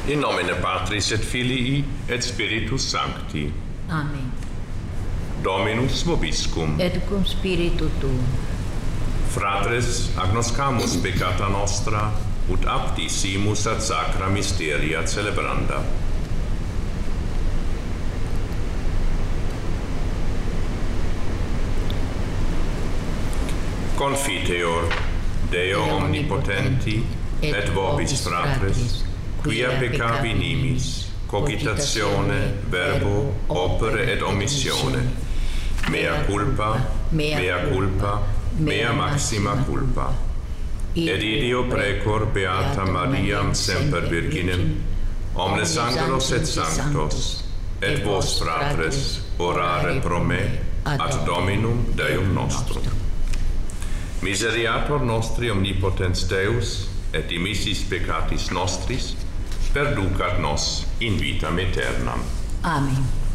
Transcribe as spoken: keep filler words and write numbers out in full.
In nomine Patris et Filii et Spiritus Sancti. Amen. Dominus vobiscum. Et cum spiritu tuum. Fratres, agnoscamus peccata nostra, ut aptisimus ad sacra mysteria celebranda. Confiteor Deo omnipotenti et vobis fratres, quia peccavi nimis, cogitatione, verbo, opere et omissione, mea culpa, mea culpa, mea maxima culpa. Et ideo precor beata Mariam semper Virginem, omnes angelos et sanctos, et vos fratres, orare pro me, ad Dominum Deum nostrum. Miseriator nostri omnipotens Deus, et dimissis peccatis nostris, perducat nos in vitam aeternam. Amen.